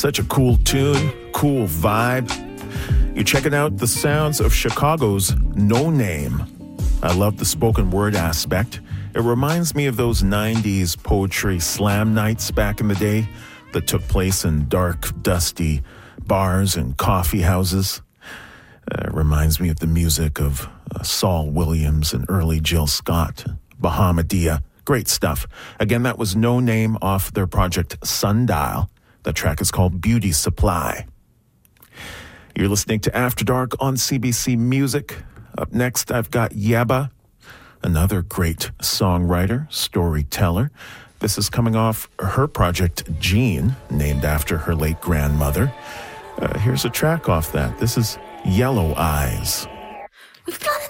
Such a cool tune, cool vibe. You're checking out the sounds of Chicago's No Name. I love the spoken word aspect. It reminds me of those 90s poetry slam nights back in the day that took place in dark, dusty bars and coffee houses. It reminds me of the music of Saul Williams and early Jill Scott, Bahamadia. Great stuff. Again, that was No Name off their project Sundial. The track is called Beauty Supply. You're listening to After Dark on CBC Music. Up next, I've got Yebba, another great songwriter, storyteller. This is coming off her project Jean, named after her late grandmother. Here's a track off that. This is Yellow Eyes. We've got